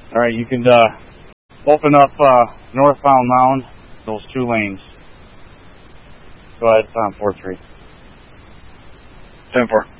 All right, you can open up northbound Mound, those 2 lanes. Go ahead, 4-3. 10-4.